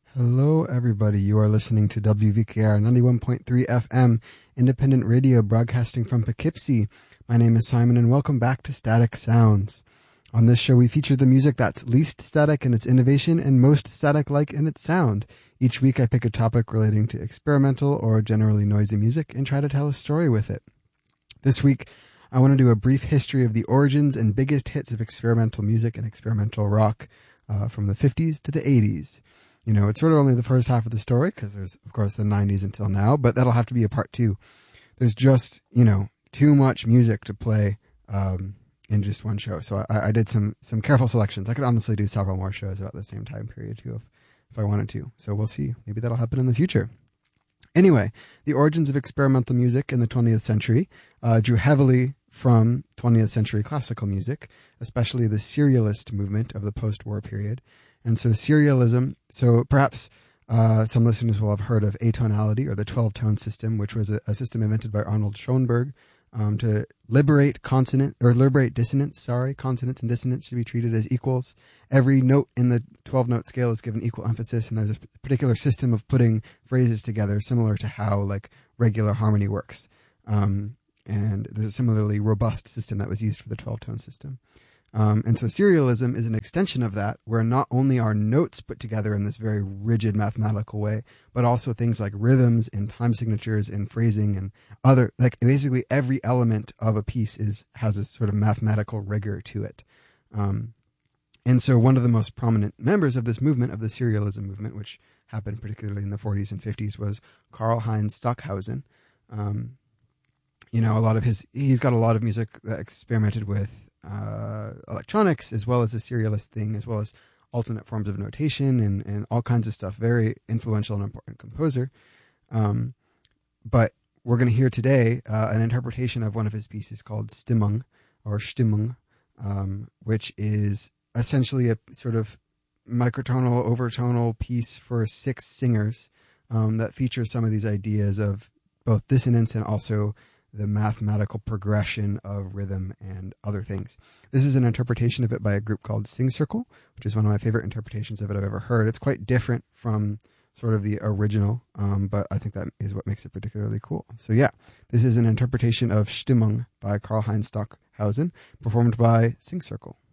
Hello, everybody. You are listening to WVKR 91.3 FM, independent radio broadcasting from Poughkeepsie. My name is Simon, and welcome back to Static Sounds. On this show, we feature the music that's least static in its innovation and most static-like in its sound. Each week, I pick a topic relating to experimental or generally noisy music and try to tell a story with it. This week, I want to do a brief history of the origins and biggest hits of experimental music and experimental rock from the 50s to the 80s. You know, it's sort of only the first half of the story because there's, of course, the 90s until now, but that'll have to be a part two. There's just, too much music to play in just one show. So I did some careful selections. I could honestly do several more shows about the same time period, too, if I wanted to. So we'll see. Maybe that'll happen in the future. Anyway, the origins of experimental music in the 20th century drew heavily from 20th century classical music, especially the serialist movement of the post-war period. And so serialism, perhaps some listeners will have heard of atonality or the 12-tone system, which was a system invented by Arnold Schoenberg to liberate dissonance. Consonants and dissonance should be treated as equals. Every note in the 12-note scale is given equal emphasis, and there's a particular system of putting phrases together similar to how regular harmony works. And there's a similarly robust system that was used for the 12-tone system. And so serialism is an extension of that, where not only are notes put together in this very rigid mathematical way, but also things like rhythms and time signatures and phrasing and other, basically every element of a piece has a sort of mathematical rigor to it. And so one of the most prominent members of this movement, of the serialism movement, which happened particularly in the 40s and 50s, was Karlheinz Stockhausen. He's got a lot of music that experimented with electronics as well as the serialist thing, as well as alternate forms of notation and all kinds of stuff. Very influential and important composer. But we're going to hear today an interpretation of one of his pieces called Stimmung, which is essentially a sort of microtonal, overtonal piece for 6 singers that features some of these ideas of both dissonance and also the mathematical progression of rhythm and other things. This is an interpretation of it by a group called Sing Circle, which is one of my favorite interpretations of it I've ever heard. It's quite different from sort of the original, but I think that is what makes it particularly cool. So yeah, this is an interpretation of Stimmung by Karlheinz Stockhausen, performed by Sing Circle.